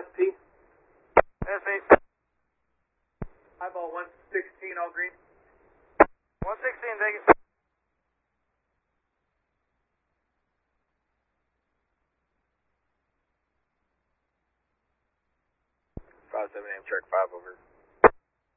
SP. SP. Eyeball 116, all green. 116, take it. 57 Amtrak 5 over.